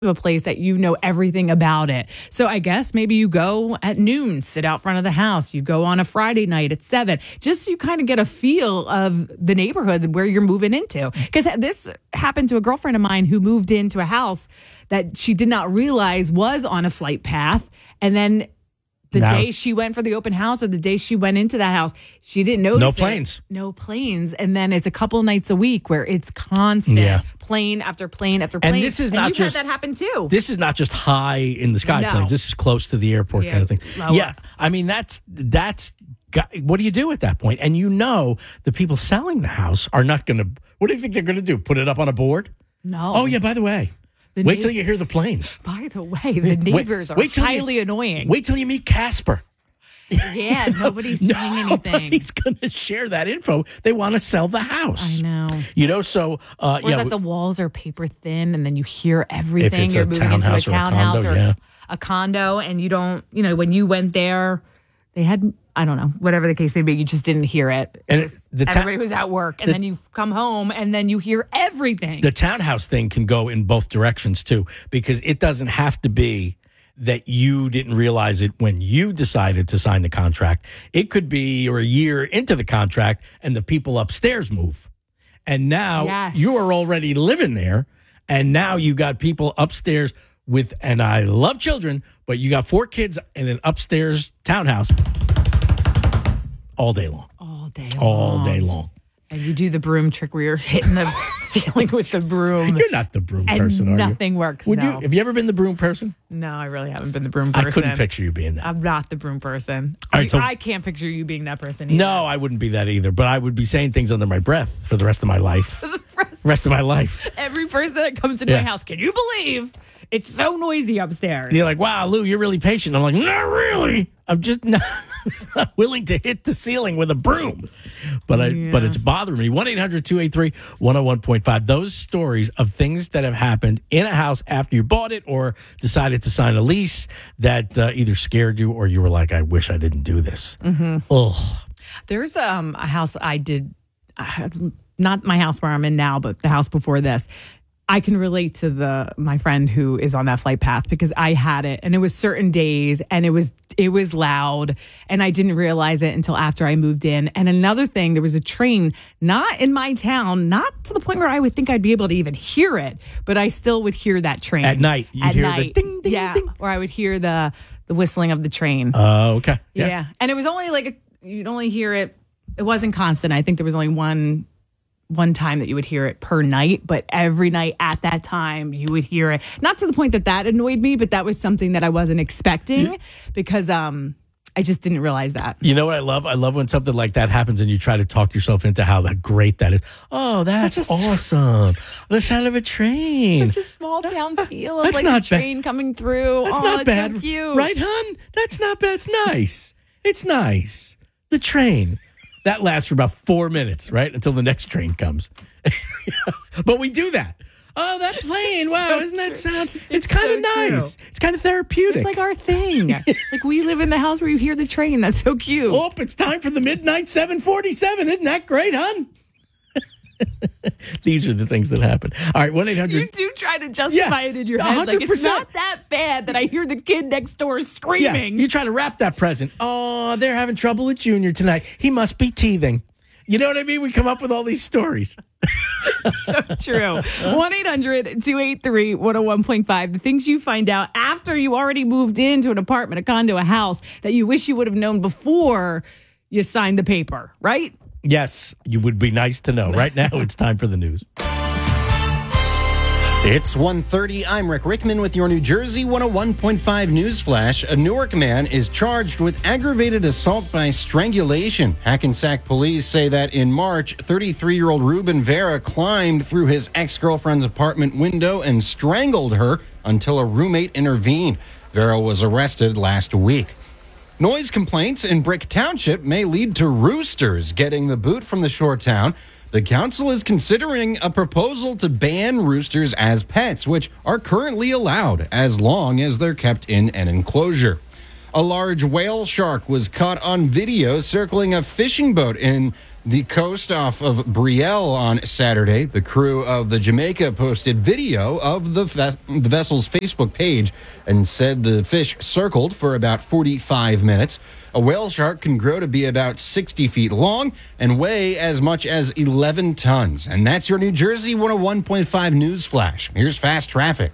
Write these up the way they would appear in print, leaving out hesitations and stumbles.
a place that you know everything about it. So I guess maybe you go at noon, sit out front of the house. You go on a Friday night at 7, just so you kind of get a feel of the neighborhood where you're moving into. Because this happened to a girlfriend of mine who moved into a house that she did not realize was on a flight path. And then the day she went for the open house or the day she went into that house, she didn't notice No planes. No planes. And then it's a couple nights a week where it's constant plane after plane after plane. And this is not just had that happen too. This is not just high in the sky planes. This is close to the airport kind of thing. Lower. Yeah. I mean, that's what do you do at that point? And you know the people selling the house are not going to, what do you think they're going to do? Put it up on a board? No. Oh, yeah, by the way. Wait till you hear the planes. By the way, the neighbors are highly annoying. Wait till you meet Casper. Yeah, nobody's saying anything. Nobody's going to share that info. They want to sell the house. I know. You know, so... or that the walls are paper thin and then you hear everything. If it's You're a moving into a townhouse or a condo and you don't, when you went there, they had... I don't know, whatever the case may be, you just didn't hear it. And everybody was at work, and then you come home, and then you hear everything. The townhouse thing can go in both directions, too, because it doesn't have to be that you didn't realize it when you decided to sign the contract. It could be you're a year into the contract, and the people upstairs move. And now you are already living there, and now you got people upstairs with, and I love children, but you got 4 kids in an upstairs townhouse. All day long. All day long. And you do the broom trick where you're hitting the ceiling with the broom. You're not the broom person, are you? Nothing works. Have you ever been the broom person? No, I really haven't been the broom person. I couldn't picture you being that. I'm not the broom person. All right, I can't picture you being that person either. No, I wouldn't be that either. But I would be saying things under my breath for the rest of my life. Rest of my life. Every person that comes into my house, can you believe it's so noisy upstairs? You're like, wow, Lou, you're really patient. I'm like, not really. I'm just not willing to hit the ceiling with a broom. But it's bothering me. 1-800-283-101.5. Those stories of things that have happened in a house after you bought it or decided to sign a lease that either scared you or you were like, I wish I didn't do this. Mm-hmm. Ugh. There's a house I did, not my house where I'm in now, but the house before this. I can relate to my friend who is on that flight path because I had it and it was certain days and it was loud and I didn't realize it until after I moved in. And another thing, there was a train not in my town, not to the point where I would think I'd be able to even hear it, but I still would hear that train. At night. You'd hear the ding, ding, ding. Or I would hear the whistling of the train. Oh, okay. Yeah. And it was only you'd only hear it. It wasn't constant. I think there was only one time that you would hear it per night, but every night at that time you would hear it. Not to the point that annoyed me, but that was something that I wasn't expecting because I just didn't realize that. You know what I love? I love when something like that happens and you try to talk yourself into how great that is. Oh, that's awesome. The sound of a train. Such a small town feel of that's not a train coming through. That's not bad. So cute. Right, hon? That's not bad. It's nice. It's nice. The train. That lasts for about 4 minutes, right? Until the next train comes. But we do that. Oh, that plane. Wow, isn't that sound? It's kind of nice. True. It's kind of therapeutic. It's like our thing. We live in the house where you hear the train. That's so cute. Oh, it's time for the midnight 747. Isn't that great, hon? These are the things that happen. All right, 1-800. You do try to justify it in your head. 100%. It's not that bad that I hear the kid next door screaming. Yeah, you try to wrap that present. Oh, they're having trouble with Junior tonight. He must be teething. You know what I mean? We come up with all these stories. So true. 1-800-283-101.5. The things you find out after you already moved into an apartment, a condo, a house that you wish you would have known before you signed the paper, right? Yes, you would be nice to know. Right now, it's time for the news. It's 1:30. I'm Rick Rickman with your New Jersey 101.5 News Flash. A Newark man is charged with aggravated assault by strangulation. Hackensack police say that in March, 33-year-old Ruben Vera climbed through his ex-girlfriend's apartment window and strangled her until a roommate intervened. Vera was arrested last week. Noise complaints in Brick Township may lead to roosters getting the boot from the shore town. The council is considering a proposal to ban roosters as pets, which are currently allowed as long as they're kept in an enclosure. A large whale shark was caught on video circling a fishing boat in the coast off of Brielle on Saturday. The crew of the Jamaica posted video of the vessel's Facebook page and said the fish circled for about 45 minutes. A whale shark can grow to be about 60 feet long and weigh as much as 11 tons. And that's your New Jersey 101.5 news flash. Here's fast traffic.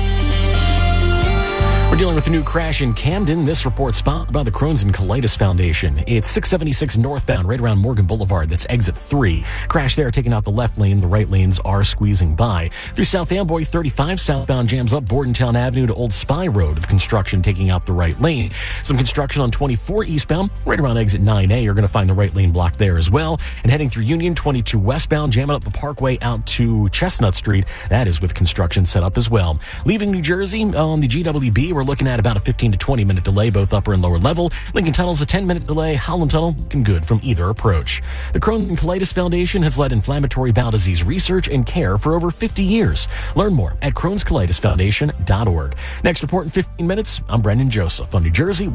We're dealing with a new crash in Camden. This report sponsored by the Crohn's and Colitis Foundation. It's 676 northbound, right around Morgan Boulevard. That's exit 3. Crash there, taking out the left lane. The right lanes are squeezing by. Through South Amboy, 35 southbound jams up Bordentown Avenue to Old Spy Road with construction taking out the right lane. Some construction on 24 eastbound, right around exit 9A. You're going to find the right lane blocked there as well. And heading through Union, 22 westbound, jamming up the Parkway out to Chestnut Street. That is with construction set up as well. Leaving New Jersey on the GWB, we're looking at about a 15 to 20 minute delay, both upper and lower level. Lincoln Tunnel's a 10-minute delay. Holland Tunnel looking good from either approach. The Crohn's and Colitis Foundation has led inflammatory bowel disease research and care for over 50 years. Learn more at crohnscolitisfoundation.org. Next report in 15 minutes. I'm Brendan Joseph on New Jersey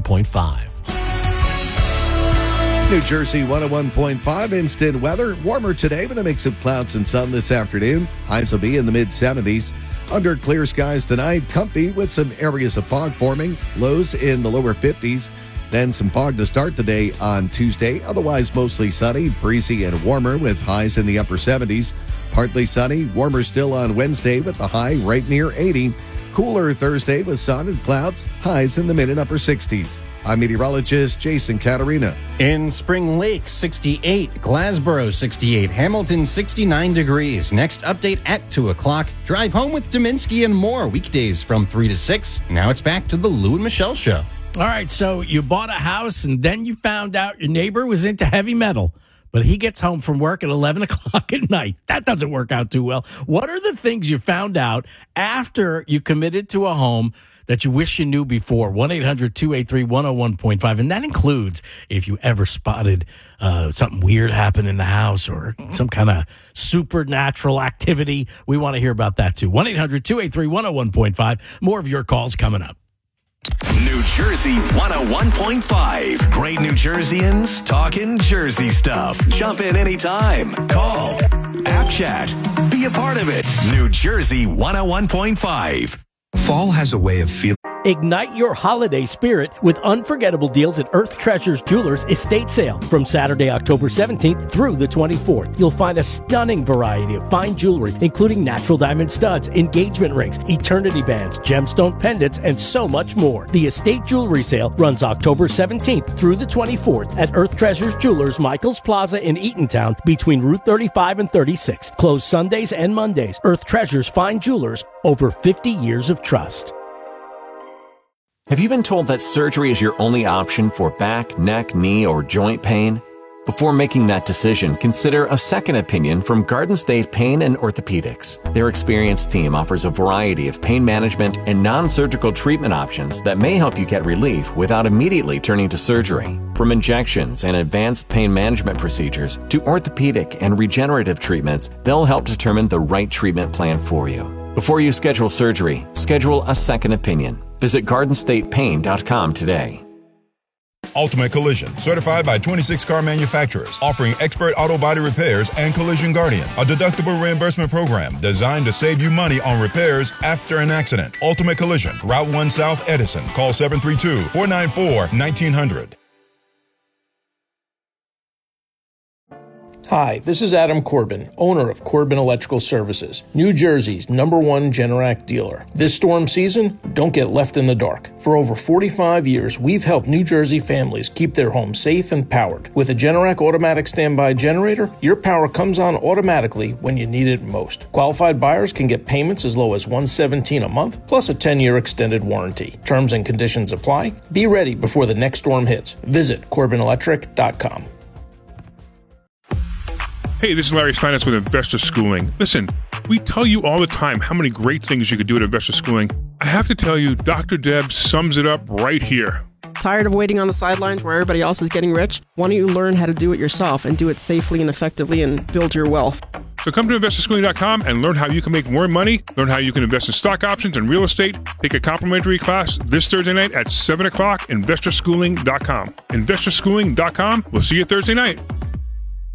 101.5. New Jersey 101.5 instant weather. Warmer today with a mix of clouds and sun this afternoon. Highs will be in the mid-70s. Under clear skies tonight, comfy with some areas of fog forming. Lows in the lower 50s. Then some fog to start the day on Tuesday. Otherwise mostly sunny, breezy and warmer with highs in the upper 70s. Partly sunny, warmer still on Wednesday with the high right near 80. Cooler Thursday with sun and clouds. Highs in the mid and upper 60s. I'm meteorologist Jason Caterina. In Spring Lake, 68. Glassboro, 68. Hamilton, 69 degrees. Next update at 2 o'clock. Drive home with Dominski and more. Weekdays from 3 to 6. Now it's back to the Lou and Michelle Show. All right, so you bought a house and then you found out your neighbor was into heavy metal, but he gets home from work at 11 o'clock at night. That doesn't work out too well. What are the things you found out after you committed to a home that you wish you knew before? 1-800-283-101.5. And that includes if you ever spotted something weird happen in the house or some kind of supernatural activity. We want to hear about that too. 1-800-283-101.5. More of your calls coming up. New Jersey 101.5. Great New Jerseyans talking Jersey stuff. Jump in anytime. Call. App chat. Be a part of it. New Jersey 101.5. Fall has a way of feeling. Ignite your holiday spirit with unforgettable deals at Earth Treasures Jewelers Estate Sale from Saturday, October 17th through the 24th. You'll find a stunning variety of fine jewelry, including natural diamond studs, engagement rings, eternity bands, gemstone pendants, and so much more. The Estate Jewelry Sale runs October 17th through the 24th at Earth Treasures Jewelers, Michaels Plaza in Eatontown between Route 35 and 36. Closed Sundays and Mondays. Earth Treasures Fine Jewelers, over 50 years of trust. Have you been told that surgery is your only option for back, neck, knee, or joint pain? Before making that decision, consider a second opinion from Garden State Pain and Orthopedics. Their experienced team offers a variety of pain management and non-surgical treatment options that may help you get relief without immediately turning to surgery. From injections and advanced pain management procedures to orthopedic and regenerative treatments, they'll help determine the right treatment plan for you. Before you schedule surgery, schedule a second opinion. Visit GardenStatePain.com today. Ultimate Collision, certified by 26 car manufacturers, offering expert auto body repairs and Collision Guardian, a deductible reimbursement program designed to save you money on repairs after an accident. Ultimate Collision, Route 1 South Edison. Call 732-494-1900. Hi, this is Adam Corbin, owner of Corbin Electrical Services, New Jersey's #1 Generac dealer. This storm season, don't get left in the dark. For over 45 years, we've helped New Jersey families keep their homes safe and powered. With a Generac automatic standby generator, your power comes on automatically when you need it most. Qualified buyers can get payments as low as $117 a month, plus a 10-year extended warranty. Terms and conditions apply. Be ready before the next storm hits. Visit CorbinElectric.com. Hey, this is Larry Steinitz with Investor Schooling. Listen, we tell you all the time how many great things you could do at Investor Schooling. I have to tell you, Dr. Deb sums it up right here. Tired of waiting on the sidelines where everybody else is getting rich? Why don't you learn how to do it yourself and do it safely and effectively and build your wealth? So come to investorschooling.com and learn how you can make more money, learn how you can invest in stock options and real estate. Take a complimentary class this Thursday night at 7 o'clock, investorschooling.com. Investorschooling.com. We'll see you Thursday night.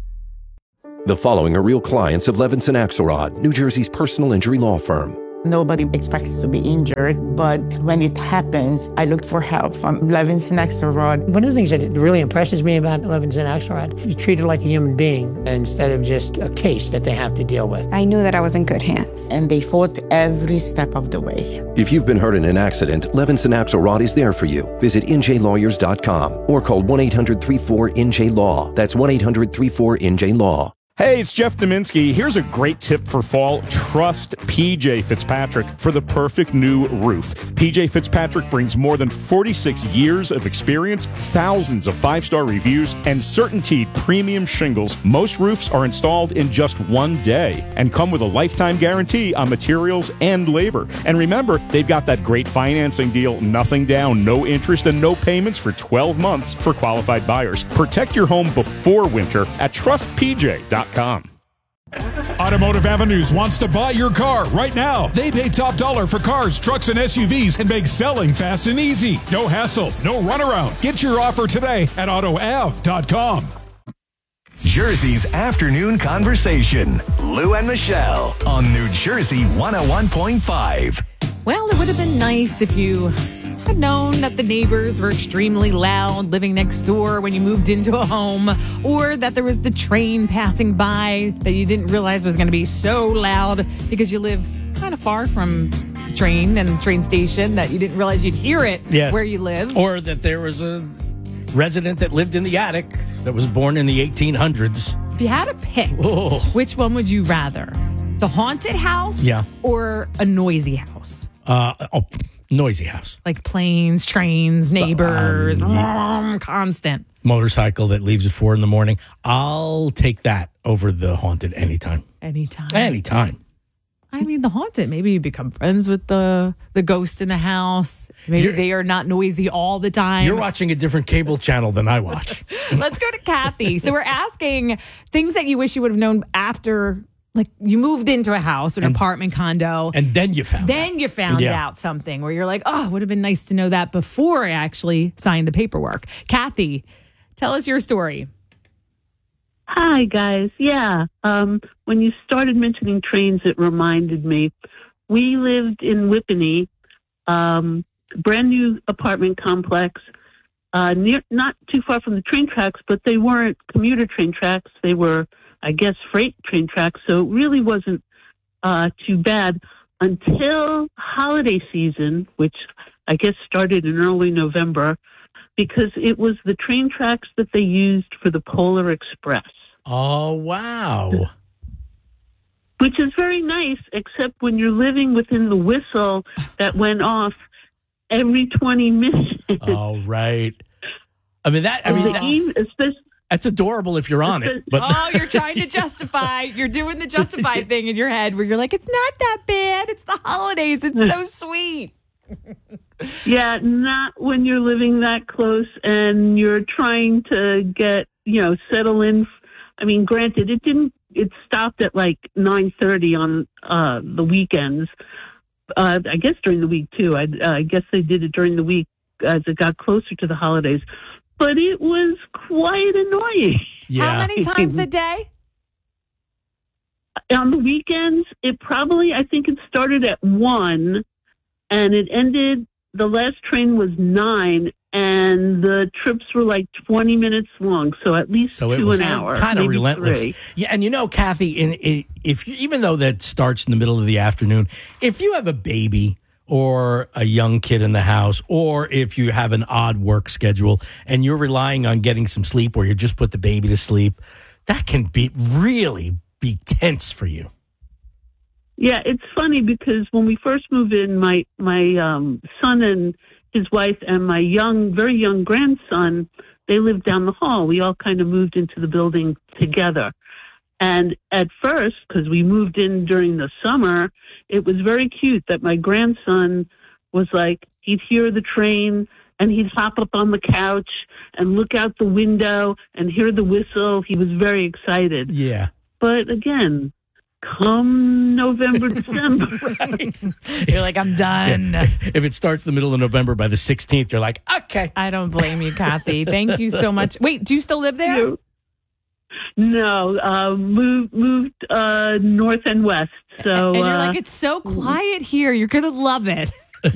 The following are real clients of Levinson Axelrod, New Jersey's personal injury law firm. Nobody expects to be injured, but when it happens, I looked for help from Levinson Axelrod. One of the things that really impresses me about Levinson Axelrod is treated like a human being instead of just a case that they have to deal with. I knew that I was in good hands. And they fought every step of the way. If you've been hurt in an accident, Levinson Axelrod is there for you. Visit njlawyers.com or call 1-800-34-NJ-LAW. That's 1-800-34-NJ-LAW. Hey, it's Jeff Dominski. Here's a great tip for fall. Trust PJ Fitzpatrick for the perfect new roof. PJ Fitzpatrick brings more than 46 years of experience, thousands of 5-star reviews, and CertainTeed premium shingles. Most roofs are installed in just one day and come with a lifetime guarantee on materials and labor. And remember, they've got that great financing deal, nothing down, no interest, and no payments for 12 months for qualified buyers. Protect your home before winter at trustpj.com. Automotive Avenues wants to buy your car right now. They pay top dollar for cars, trucks, and SUVs and make selling fast and easy. No hassle, no runaround. Get your offer today at AutoAv.com. Jersey's afternoon conversation. Lou and Michelle on New Jersey 101.5. Well, it would have been nice if you had known that the neighbors were extremely loud living next door when you moved into a home, or that there was the train passing by that you didn't realize was going to be so loud because you live kind of far from the train and the train station that you didn't realize you'd hear it where you live. Or that there was a resident that lived in the attic that was born in the 1800s. If you had to pick, which one would you rather? The haunted house or a noisy house? Noisy house. Like planes, trains, neighbors, constant. Motorcycle that leaves at 4 a.m. I'll take that over the haunted anytime. Anytime. I mean, the haunted, maybe you become friends with the ghost in the house. Maybe they are not noisy all the time. You're watching a different cable channel than I watch. Let's go to Kathy. So we're asking things that you wish you would have known after, like you moved into a house, an apartment, condo. And then you found out something where you're like, oh, it would have been nice to know that before I actually signed the paperwork. Kathy, tell us your story. Hi, guys. Yeah. When you started mentioning trains, it reminded me. We lived in Whippany, brand new apartment complex, not too far from the train tracks, but they weren't commuter train tracks. They were, I guess, freight train tracks. So it really wasn't too bad until holiday season, which I guess started in early November, because it was the train tracks that they used for the Polar Express. Oh, wow. Which is very nice, except when you're living within the whistle that went off every 20 minutes. Oh, right. That's adorable if you're on it. But you're trying to justify. You're doing the justify thing in your head where you're like, it's not that bad. It's the holidays. It's so sweet. Yeah, not when you're living that close and you're trying to get, settle in. I mean, granted, it stopped at like 9:30 on the weekends. I guess during the week too. I guess they did it during the week as it got closer to the holidays. But it was quite annoying. Yeah. How many times a day? On the weekends, I think it started at 1 and it ended, the last train was 9 and the trips were like 20 minutes long. So at least 2 an hour. Kind of relentless. 3. Yeah. And Kathy, even though that starts in the middle of the afternoon, if you have a baby or a young kid in the house, or if you have an odd work schedule and you're relying on getting some sleep or you just put the baby to sleep, that can really be tense for you. Yeah, it's funny because when we first moved in, my son and his wife and my very young grandson, they lived down the hall. We all kind of moved into the building together. And at first, because we moved in during the summer, it was very cute that my grandson was like, he'd hear the train and he'd hop up on the couch and look out the window and hear the whistle. He was very excited. Yeah. But again, come November, December. Right. You're like, I'm done. Yeah. If it starts the middle of November, by the 16th, you're like, okay. I don't blame you, Kathy. Thank you so much. Wait, do you still live there? No, moved north and west. So and you're like, it's so quiet here. You're gonna love it.